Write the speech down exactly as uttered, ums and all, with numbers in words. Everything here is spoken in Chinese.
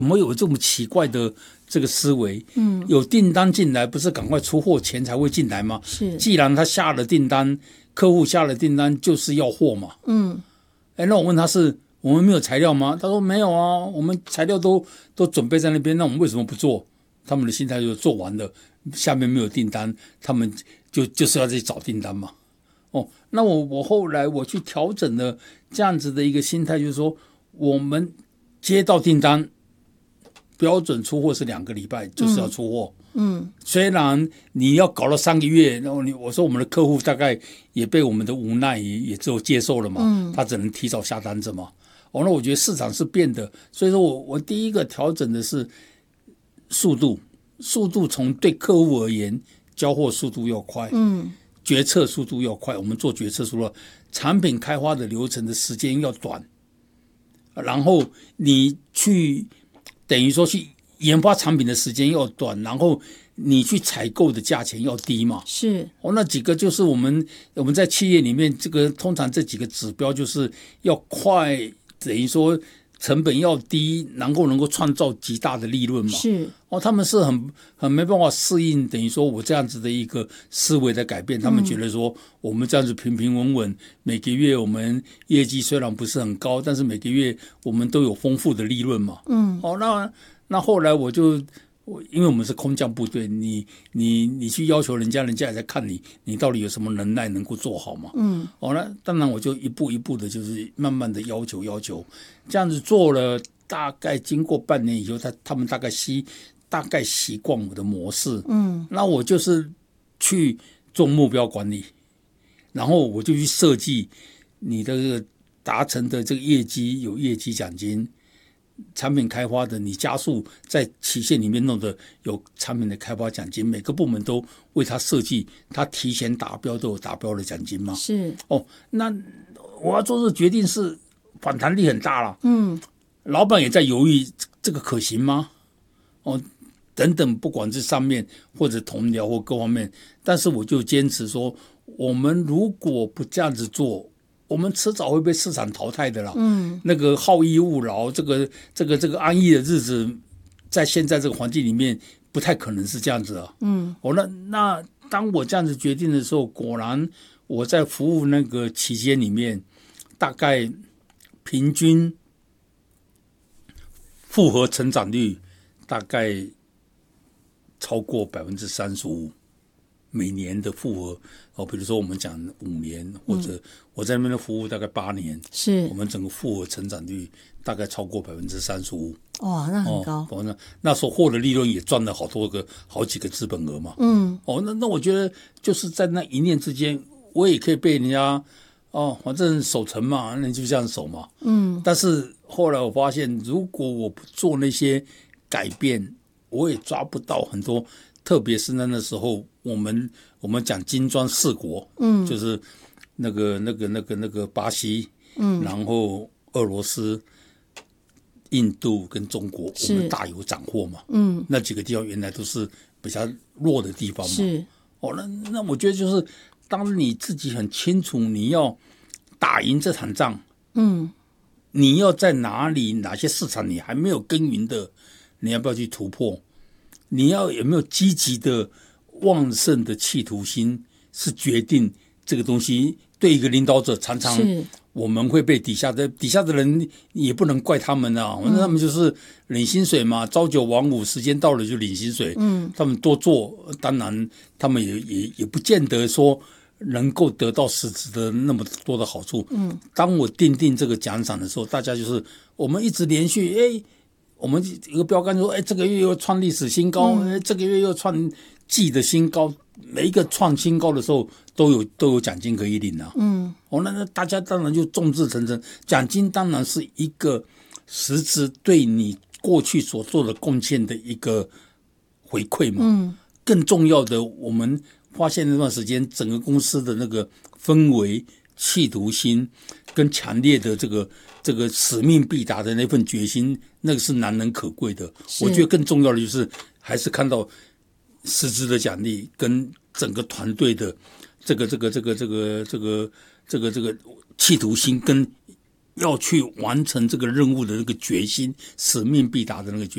怎么有这么奇怪的这个思维？嗯，有订单进来，不是赶快出货，钱才会进来吗？ 是， 既然他下了订单，客户下了订单，就是要货嘛。嗯，哎，那我问他是我们没有材料吗？他说没有啊，我们材料都都准备在那边，那我们为什么不做？他们的心态就是做完了，下面没有订单，他们就就是要去找订单嘛。哦，那我我后来我去调整了这样子的一个心态，就是说我们接到订单。标准出货是两个礼拜，就是要出货。嗯，虽然你要搞了三个月，然后你我说我们的客户大概也被我们的无奈也也只有接受了嘛，嗯，他只能提早下单子嘛。哦，那我觉得市场是变的，所以说我我第一个调整的是速度，速度从对客户而言，交货速度要快，嗯，决策速度要快，我们做决策速度，产品开发的流程的时间要短，然后你去。等于说去研发产品的时间要短，然后你去采购的价钱要低嘛？ 是哦，那几个就是我们我们在企业里面，这个通常这几个指标就是要快，等于说成本要低，然后能够创造极大的利润嘛。 是哦，他们是很很没办法适应，等于说我这样子的一个思维的改变，他们觉得说我们这样子平平稳稳，每个月我们业绩虽然不是很高，但是每个月我们都有丰富的利润嘛。嗯，哦，那那后来我就。因为我们是空降部队，你你你去要求人家，人家也在看你，你到底有什么能耐能够做好嘛？嗯，哦，那当然我就一步一步的，就是慢慢的要求要求，这样子做了，大概经过半年以后，他他们大概习大概习惯我的模式，嗯，那我就是去做目标管理，然后我就去设计你的这个达成的这个业绩有业绩奖金。产品开发的，你加速在期限里面弄的有产品的开发奖金，每个部门都为他设计，他提前达标都有达标的奖金吗？ 是哦，那我要做这个决定是反弹力很大了。嗯，老板也在犹豫这个可行吗？哦，等等，不管是上面或者同僚或各方面，但是我就坚持说，我们如果不这样子做。我们迟早会被市场淘汰的啦。嗯，那个好逸恶劳，这个这个这个安逸的日子，在现在这个环境里面，不太可能是这样子啊。嗯，哦，那那当我这样子决定的时候，果然我在服务那个期间里面，大概平均复合成长率大概超过百分之三十五。每年的复合哦，比如说我们讲五年，或者我在那边的服务大概八年， 是我们整个复合成长率大概超过百分之三十五。 哇，那很高。 哦，那那时候获的利润也赚了好多个、好几个资本额嘛。嗯，哦，那那我觉得就是在那一念之间，我也可以被人家哦，反正守成嘛，那你就这样守嘛。嗯，但是后来我发现，如果我不做那些改变，我也抓不到很多。特别是那那时候，我们我们讲金砖四国，嗯，就是那个那个那个那个巴西，嗯，然后俄罗斯、印度跟中国，我们大有斩获嘛，嗯，那几个地方原来都是比较弱的地方嘛， 是哦，那那我觉得就是当你自己很清楚你要打赢这场仗，嗯，你要在哪里哪些市场你还没有耕耘的，你要不要去突破？你要有没有积极的旺盛的企图心，是决定这个东西。对一个领导者，常常我们会被底下的底下的人也不能怪他们啊，反正他们就是领薪水嘛，朝九晚五，时间到了就领薪水。嗯，他们多做，当然他们也也也不见得说能够得到实质的那么多的好处。嗯，当我订定这个奖赏的时候，大家就是我们一直连续哎。我们一个标杆说，哎，这个月又创历史新高，哎，这个月又创季的新高，每一个创新高的时候都有都有奖金可以领啊。嗯，哦，那那大家当然就众志成城，奖金当然是一个实质对你过去所做的贡献的一个回馈嘛。嗯，更重要的，我们发现那段时间整个公司的那个氛围、企图心跟强烈的这个这个使命必达的那份决心，那个是难能可贵的。我觉得更重要的就是还是看到实质的奖励跟整个团队的这个这个这个这个这个这个这个企图心跟要去完成这个任务的那个决心，使命必达的那个决心。